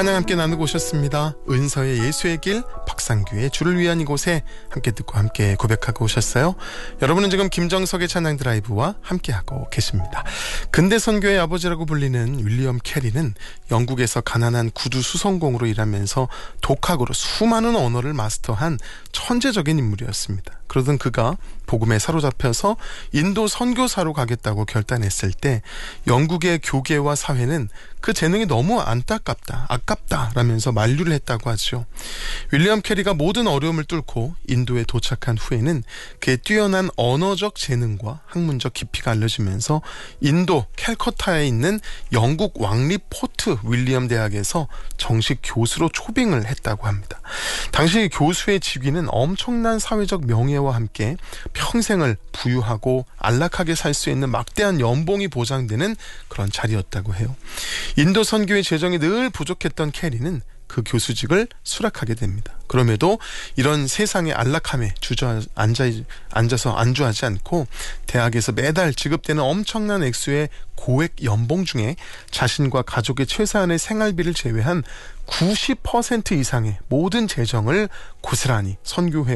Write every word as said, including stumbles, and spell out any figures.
찬양 함께 나누고 오셨습니다. 은서의 예수의 길, 박상규의 주를 위한 이곳에 함께 듣고 함께 고백하고 오셨어요. 여러분은 지금 김정석의 찬양 드라이브와 함께하고 계십니다. 근대 선교의 아버지라고 불리는 윌리엄 캐리는 영국에서 가난한 구두 수성공으로 일하면서 독학으로 수많은 언어를 마스터한 천재적인 인물이었습니다. 그러던 그가 복음에 사로잡혀서 인도 선교사로 가겠다고 결단했을 때 영국의 교계와 사회는 그 재능이 너무 안타깝다, 아깝다 라면서 만류를 했다고 하죠. 윌리엄 캐리가 모든 어려움을 뚫고 인도에 도착한 후에는 그의 뛰어난 언어적 재능과 학문적 깊이가 알려지면서 인도 캘커타에 있는 영국 왕립 포트 윌리엄 대학에서 정식 교수로 초빙을 했다고 합니다. 당시 교수의 직위는 엄청난 사회적 명예와 함께 평생을 부유하고 안락하게 살 수 있는 막대한 연봉이 보장되는 그런 자리였다고 해요. 인도 선교의 재정이 늘 부족했던 캐리는 그 교수직을 수락하게 됩니다. 그럼에도 이런 세상의 안락함에 주저 앉아, 앉아서 안주하지 않고 대학에서 매달 지급되는 엄청난 액수의 고액 연봉 중에 자신과 가족의 최소한의 생활비를 제외한 구십 퍼센트 이상의 모든 재정을 고스란히 선교회